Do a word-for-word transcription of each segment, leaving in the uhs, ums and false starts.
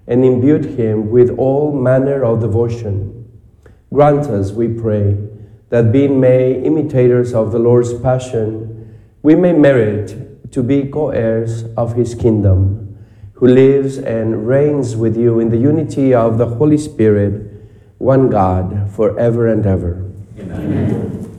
and imbued him with all manner of devotion. Grant us, we pray, that being made imitators of the Lord's passion, we may merit to be co-heirs of his kingdom, who lives and reigns with you in the unity of the Holy Spirit, one God, forever and ever. Amen.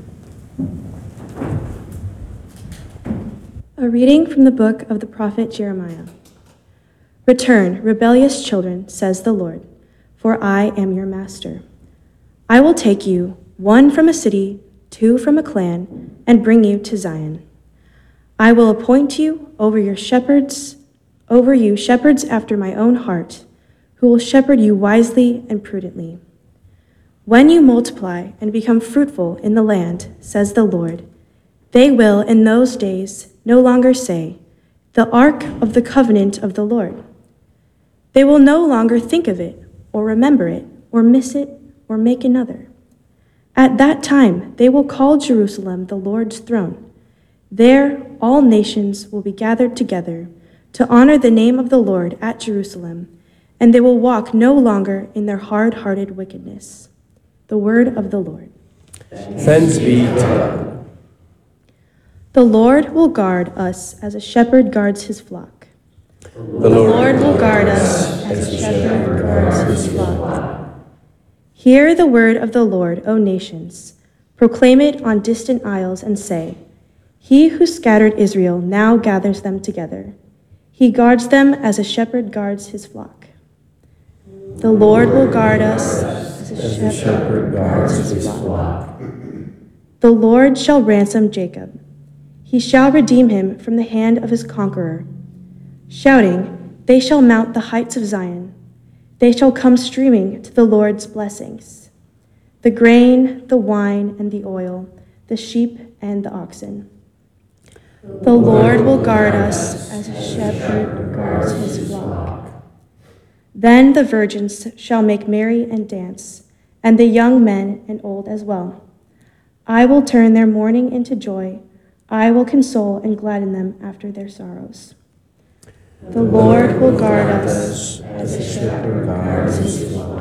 A reading from the book of the prophet Jeremiah. Return, rebellious children, says the Lord, for I am your master. I will take you, one from a city, two from a clan, and bring you to Zion. I will appoint you over your shepherds, over you shepherds after my own heart, who will shepherd you wisely and prudently. When you multiply and become fruitful in the land, says the Lord, they will in those days no longer say, the ark of the covenant of the Lord. They will no longer think of it, or remember it, or miss it, or make another. At that time, they will call Jerusalem the Lord's throne. There, all nations will be gathered together to honor the name of the Lord at Jerusalem, and they will walk no longer in their hard-hearted wickedness. The word of the Lord. Thanks be to God. The Lord will guard us as a shepherd guards his flock. The The Lord will guard us as a shepherd guards his flock. Hear the word of the Lord, O nations. Proclaim it on distant isles and say, he who scattered Israel now gathers them together. He guards them as a shepherd guards his flock. The Lord will guard us as a shepherd guards his flock. The Lord shall ransom Jacob. He shall redeem him from the hand of his conqueror. Shouting, they shall mount the heights of Zion. They shall come streaming to the Lord's blessings, the grain, the wine, and the oil, the sheep and the oxen. The Lord will guard us as a shepherd guards his flock. Then the virgins shall make merry and dance, and the young men and old as well. I will turn their mourning into joy. I will console and gladden them after their sorrows. The Lord will guard us as a shepherd guards his flock.